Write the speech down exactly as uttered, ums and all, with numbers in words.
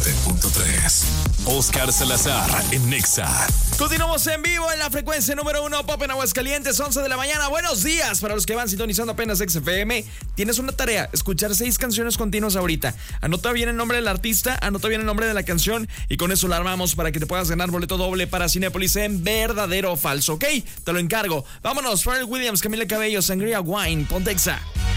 punto tres. Oscar Salazar en Nexa. Continuamos en vivo en la frecuencia número uno Pop en Aguascalientes, once de la mañana. Buenos días para los que van sintonizando apenas X F M. Tienes una tarea, escuchar seis canciones continuas ahorita. Anota bien el nombre del artista, anota bien el nombre de la canción y con eso la armamos para que te puedas ganar boleto doble para Cinépolis en verdadero o falso, ¿ok? Te lo encargo. Vámonos, Pharrell Williams, Camila Cabello, Sangria Wine, Pontexa.